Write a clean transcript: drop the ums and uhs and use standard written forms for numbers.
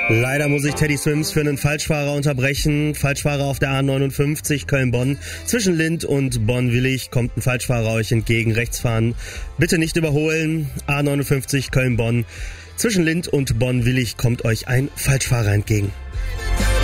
Leider muss ich Teddy Swims für einen Falschfahrer unterbrechen. Falschfahrer auf der A59 Köln-Bonn. Zwischen Lindt und Bonn-Willig kommt ein Falschfahrer euch entgegen. Rechts fahren. Bitte nicht überholen. A59 Köln-Bonn. Zwischen Lindt und Bonn-Willig kommt euch ein Falschfahrer entgegen.